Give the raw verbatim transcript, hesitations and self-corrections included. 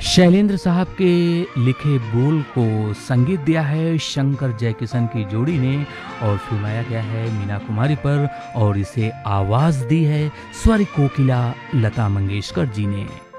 शैलेंद्र साहब के लिखे बोल को संगीत दिया है शंकर जयकिशन की जोड़ी ने और फिल्माया गया है मीना कुमारी पर और इसे आवाज दी है स्वर कोकिला लता मंगेशकर जी ने।